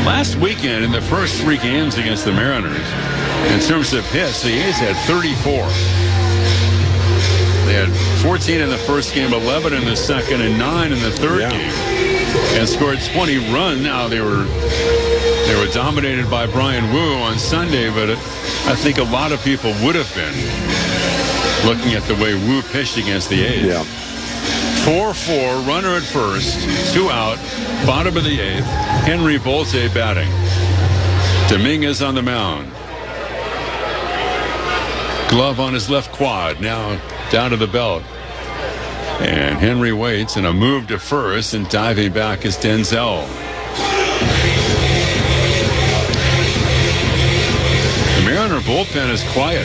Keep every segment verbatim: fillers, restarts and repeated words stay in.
Last weekend, in the first three games against the Mariners, in terms of hits, the A's had thirty-four. They had fourteen in the first game, eleven in the second, and nine in the third Yeah. game, and scored twenty runs. Now they were they were dominated by Brian Wu on Sunday, but I think a lot of people would have been looking at the way Wu pitched against the A's. Yeah. four four, runner at first, two out, bottom of the eighth. Henry Bolte batting. Dominguez on the mound. Glove on his left quad, now down to the belt. And Henry waits, and a move to first, and diving back is Denzel. The Mariner bullpen is quiet.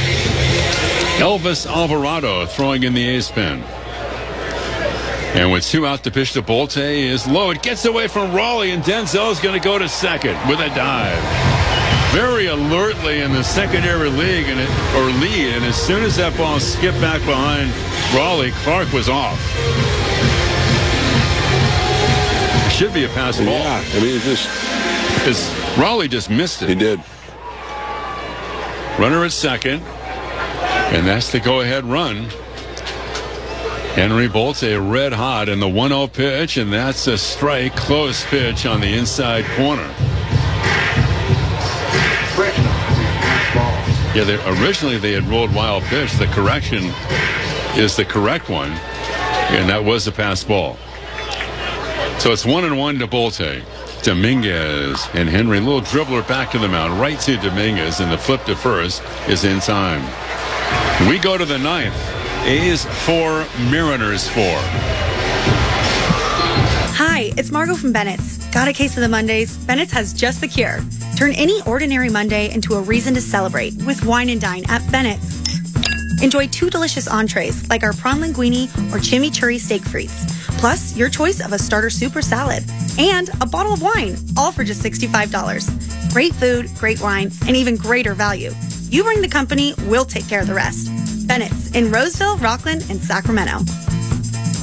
Elvis Alvarado throwing in the A's pen. And with two out to pitch to Bolte is low. It gets away from Raleigh, and Denzel is going to go to second with a dive. Very alertly in the secondary league and it, or lead, and as soon as that ball skipped back behind Raleigh, Clark was off. It should be a pass ball. Yeah, I mean, it just... It's, Raleigh just missed it. He did. Runner at second, and that's the go-ahead run. Henry Bolte red hot in the one oh pitch, and that's a strike, close pitch on the inside corner. Yeah, they, originally they had rolled wild pitch. The correction is the correct one, and that was a pass ball. So it's one and one to Bolte. Dominguez and Henry, little dribbler back to the mound, right to Dominguez, and the flip to first is in time. We go to the ninth. A's four, Mariners four. Hi, it's Margot from Bennett's. Got a case of the Mondays? Bennett's has just the cure. Turn any ordinary Monday into a reason to celebrate with Wine and Dine at Bennett's. Enjoy two delicious entrees like our prawn linguine or chimichurri steak frites, plus your choice of a starter soup or salad, and a bottle of wine, all for just sixty-five dollars. Great food, great wine, and even greater value. You bring the company, we'll take care of the rest. Bennett's in Roseville, Rockland, and Sacramento.